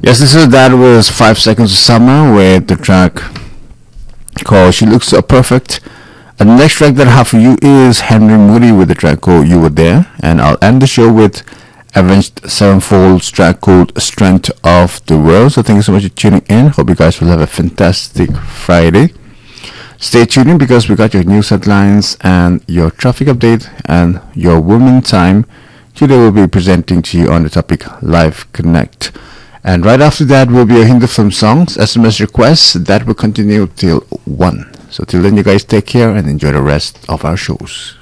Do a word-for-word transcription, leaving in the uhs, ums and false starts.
Yes, this is that was Five Seconds of Summer with the track called She Looks So Perfect. And the next track that I have for you is Henry Moody with the track called You Were There. And I'll end the show with Avenged Sevenfold's track called Strength of the World. So thank you so much for tuning in. Hope you guys will have a fantastic Friday. Stay tuned in because we got your news headlines and your traffic update and your Women Time. Today we'll be presenting to you on the topic Live Connect. And right after that will be a Hindu film songs, S M S requests. That will continue till one. So till then you guys take care and enjoy the rest of our shows.